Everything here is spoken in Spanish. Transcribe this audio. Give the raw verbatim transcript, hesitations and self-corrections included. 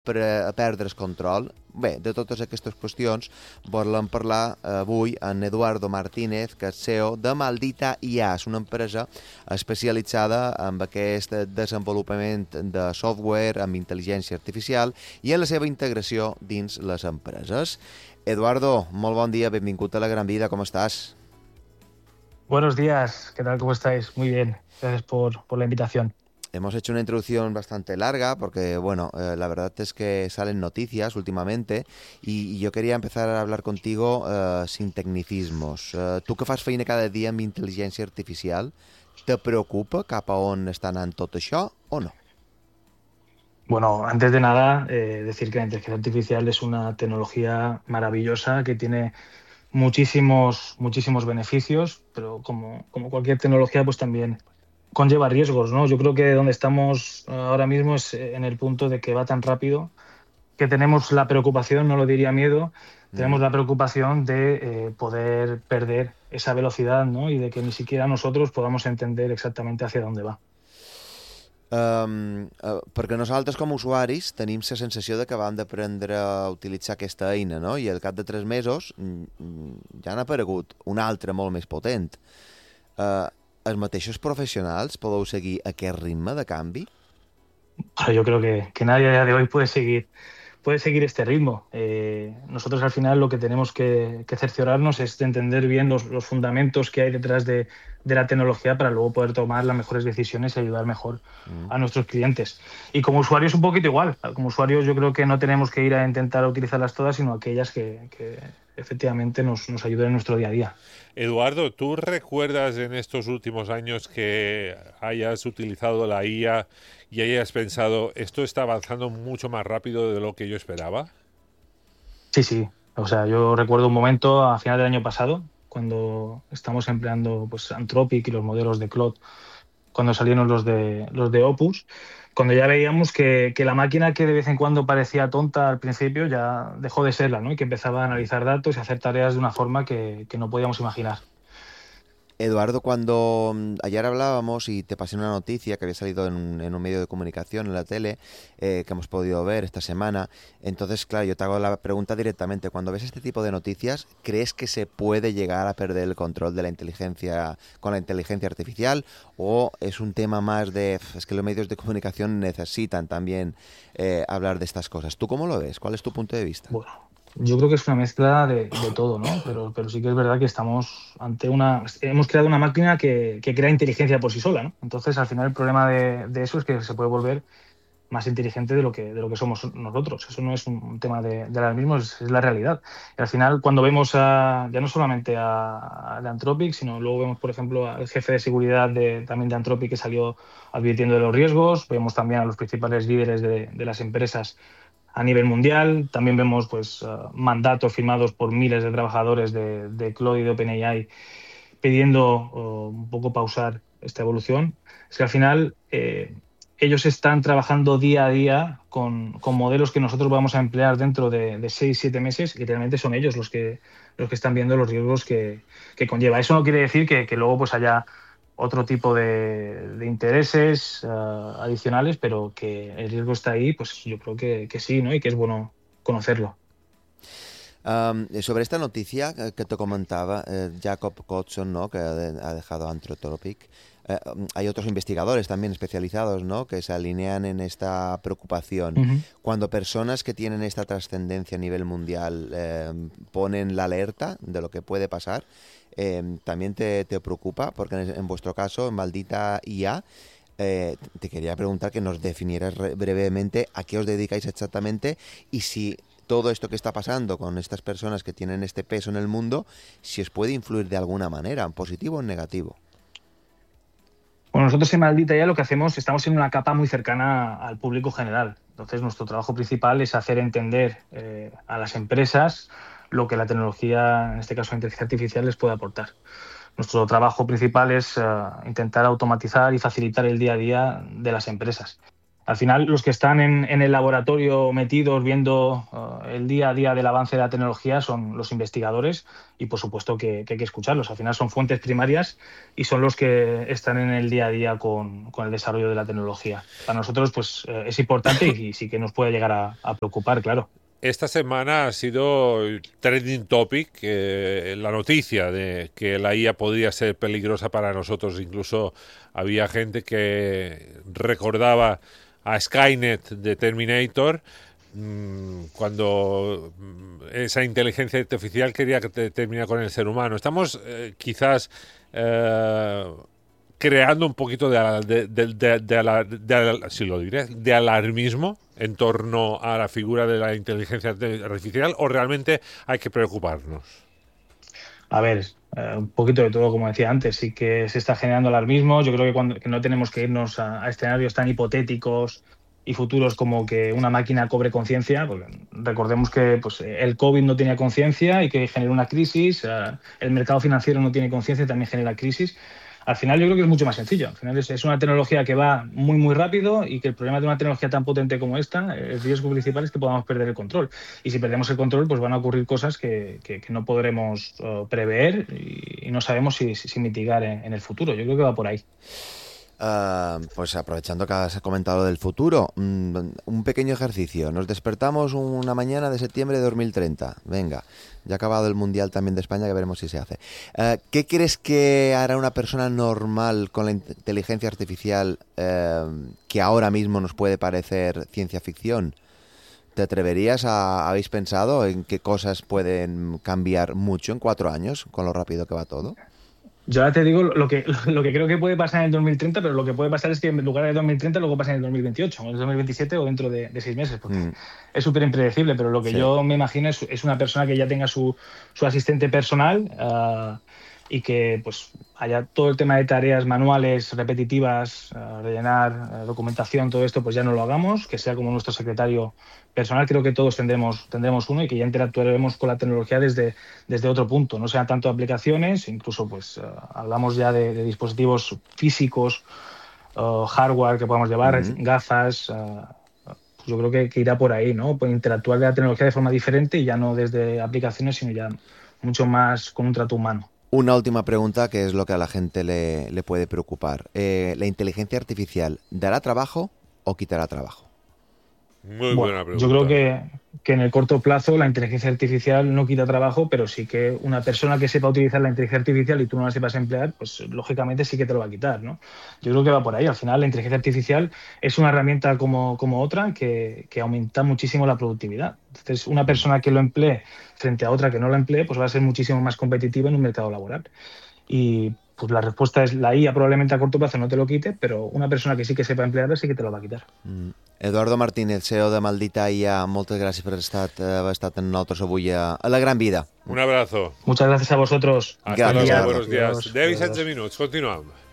a perdre el control. Bé, de totes aquestes qüestions volem parlar avui amb Eduardo Martínez, que és C E O de Maldita I A. És una empresa especialitzada en aquest desenvolupament de software amb intel·ligència artificial i en la seva integració dins les empreses. Eduardo, molt bon dia, benvingut a La Gran Vida, ¿cómo estás? Buenos días, ¿qué tal? ¿Cómo estáis? Muy bien, gracias por, por la invitación. Hemos hecho una introducción bastante larga porque, bueno, eh, la verdad es que salen noticias últimamente y, y yo quería empezar a hablar contigo eh, sin tecnicismos. Eh, tu que fas feina cada dia amb intel·ligència artificial, te preocupa cap a on està anant tot això o no? Bueno, antes de nada, eh, decir que la inteligencia artificial es una tecnología maravillosa que tiene muchísimos, muchísimos beneficios, pero como, como cualquier tecnología, pues también conlleva riesgos, ¿no? Yo creo que donde estamos ahora mismo es en el punto de que va tan rápido que tenemos la preocupación, no lo diría miedo, tenemos Mm. la preocupación de eh, poder perder esa velocidad, ¿no? Y de que ni siquiera nosotros podamos entender exactamente hacia dónde va. Um, uh, perquè nosaltres com a usuaris tenim la sensació de que vam d'aprendre a utilitzar aquesta eina, no? I al cap de tres mesos mm, ja n'ha aparegut una altra molt més potent. Uh, els mateixos professionals podeu seguir aquest ritme de canvi? Pero yo creo que, que nadie a día de hoy puede seguir, puede seguir este ritmo. Eh, nosotros al final lo que tenemos que, que cerciorarnos es de entender bien los, los fundamentos que hay detrás de, de la tecnología para luego poder tomar las mejores decisiones y ayudar mejor Mm. a nuestros clientes. Y como usuarios un poquito igual. Como usuarios yo creo que no tenemos que ir a intentar utilizarlas todas, sino aquellas que, que efectivamente nos, nos ayuden en nuestro día a día. Eduardo, ¿tú recuerdas en estos últimos años que hayas utilizado la I A y hayas pensado, esto está avanzando mucho más rápido de lo que yo esperaba? Sí, sí. O sea, yo recuerdo un momento a final del año pasado, cuando estamos empleando pues, Anthropic y los modelos de Claude, cuando salieron los de, los de Opus, cuando ya veíamos que, que la máquina que de vez en cuando parecía tonta al principio ya dejó de serla, ¿no? Y que empezaba a analizar datos y hacer tareas de una forma que, que no podíamos imaginar. Eduardo, cuando mm, ayer hablábamos y te pasé una noticia que había salido en un, en un medio de comunicación, en la tele, eh, que hemos podido ver esta semana, entonces, claro, yo te hago la pregunta directamente. Cuando ves este tipo de noticias, ¿crees que se puede llegar a perder el control de la inteligencia con la inteligencia artificial? ¿O es un tema más de, es que los medios de comunicación necesitan también eh, hablar de estas cosas? ¿Tú cómo lo ves? ¿Cuál es tu punto de vista? Bueno, yo creo que es una mezcla de, de todo, ¿no? Pero, pero sí que es verdad que estamos ante una... Hemos creado una máquina que, que crea inteligencia por sí sola, ¿no? Entonces, al final, el problema de, de eso es que se puede volver más inteligente de lo que, de lo que somos nosotros. Eso no es un tema de, de alarmismo, es, es la realidad. Y al final, cuando vemos a, ya no solamente a, a Anthropic, sino luego vemos, por ejemplo, al jefe de seguridad de, también de Anthropic que salió advirtiendo de los riesgos, vemos también a los principales líderes de, de las empresas a nivel mundial, también vemos pues uh, mandatos firmados por miles de trabajadores de, de Claude y de OpenAI pidiendo uh, un poco pausar esta evolución. Es que al final eh, ellos están trabajando día a día con, con modelos que nosotros vamos a emplear dentro de, de seis, siete meses y realmente son ellos los que, los que están viendo los riesgos que, que conlleva. Eso no quiere decir que, que luego pues haya otro tipo de, de intereses uh, adicionales, pero que el riesgo está ahí, pues yo creo que, que sí, ¿no? Y que es bueno conocerlo. Um, sobre esta noticia que te comentaba, eh, Jacob Hodgson, ¿no? Que ha, de, ha dejado Anthropic, eh, hay otros investigadores también especializados, ¿no? Que se alinean en esta preocupación. Uh-huh. Cuando personas que tienen esta trascendencia a nivel mundial eh, ponen la alerta de lo que puede pasar, eh, también te, te preocupa, porque en, en vuestro caso, en Maldita I A, eh, te quería preguntar que nos definieras brevemente a qué os dedicáis exactamente y si todo esto que está pasando con estas personas que tienen este peso en el mundo, si os puede influir de alguna manera, en positivo o en negativo. Bueno, nosotros en Maldita I A lo que hacemos, estamos en una capa muy cercana al público general. Entonces, nuestro trabajo principal es hacer entender eh, a las empresas lo que la tecnología, en este caso la inteligencia artificial, les puede aportar. Nuestro trabajo principal es uh, intentar automatizar y facilitar el día a día de las empresas. Al final, los que están en, en el laboratorio metidos viendo uh, el día a día del avance de la tecnología son los investigadores y, por supuesto, que, que hay que escucharlos. Al final son fuentes primarias y son los que están en el día a día con, con el desarrollo de la tecnología. Para nosotros, pues, eh, es importante y, y sí que nos puede llegar a, a preocupar, claro. Esta semana ha sido trending topic, eh, la noticia de que la I A podría ser peligrosa para nosotros. Incluso había gente que recordaba a Skynet de Terminator, mmm, cuando esa inteligencia artificial quería terminar con el ser humano. Estamos eh, quizás eh, creando un poquito de, de, de, de, de, de, de, si lo diré, de alarmismo en torno a la figura de la inteligencia artificial, o realmente hay que preocuparnos. A ver, eh, un poquito de todo, como decía antes, sí que se está generando alarmismo. Yo creo que, cuando, que no tenemos que irnos a, a escenarios tan hipotéticos y futuros como que una máquina cobre conciencia, porque recordemos que pues, el COVID no tenía conciencia y que generó una crisis, eh, el mercado financiero no tiene conciencia y también genera crisis. Al final yo creo que es mucho más sencillo. Al final es, es una tecnología que va muy, muy rápido y que el problema de una tecnología tan potente como esta, el riesgo principal es que podamos perder el control. Y si perdemos el control, pues van a ocurrir cosas que, que, que no podremos uh, prever y, y no sabemos si, si, si mitigar en, en el futuro. Yo creo que va por ahí. Uh, pues aprovechando que has comentado del futuro, un, un pequeño ejercicio. Nos despertamos una mañana de septiembre de dos mil treinta. Venga, ya ha acabado el Mundial también de España, que veremos si se hace. Uh, ¿Qué crees que hará una persona normal con la inteligencia artificial uh, que ahora mismo nos puede parecer ciencia ficción? ¿Te atreverías a, habéis pensado en qué cosas pueden cambiar mucho en cuatro años con lo rápido que va todo? Yo ahora te digo lo que, lo que creo que puede pasar en el dos mil treinta, pero lo que puede pasar es que en lugar de dos mil treinta luego pasa en el dos mil veintiocho, o en el dos mil veintisiete o dentro de, de seis meses, porque mm. es súper impredecible, pero lo que sí. yo me imagino es, es una persona que ya tenga su, su asistente personal uh, y que pues haya todo el tema de tareas manuales, repetitivas, uh, rellenar, uh, documentación, todo esto, pues ya no lo hagamos, que sea como nuestro secretario personal. Creo que todos tendremos, tendremos uno y que ya interactuaremos con la tecnología desde, desde otro punto. No sean tanto aplicaciones, incluso pues uh, hablamos ya de, de dispositivos físicos, uh, hardware que podamos llevar, uh-huh. gafas. Uh, pues yo creo que, que irá por ahí, ¿no? Pues interactuar de la tecnología de forma diferente y ya no desde aplicaciones, sino ya mucho más con un trato humano. Una última pregunta, que es lo que a la gente le, le puede preocupar. Eh, ¿La inteligencia artificial dará trabajo o quitará trabajo? Muy bueno, buena pregunta. Yo creo que, que en el corto plazo la inteligencia artificial no quita trabajo, pero sí que una persona que sepa utilizar la inteligencia artificial y tú no la sepas emplear, pues lógicamente sí que te lo va a quitar, ¿no? Yo creo que va por ahí. Al final la inteligencia artificial es una herramienta como, como otra que, que aumenta muchísimo la productividad. Entonces, una persona que lo emplee frente a otra que no lo emplee, pues va a ser muchísimo más competitiva en un mercado laboral. Y pues la respuesta es la I A probablemente a corto plazo no te lo quite, pero una persona que sí que sepa emplearla sí que te lo va a quitar. Mm. Eduardo Martínez, C E O de Maldita I A, moltes gràcies per estar, haver estat amb nosaltres avui a, a La Gran Vida. Un abrazo. Muchas gracias a vosotros. Hasta luego, buenos días. deu i setze minuts, continuem.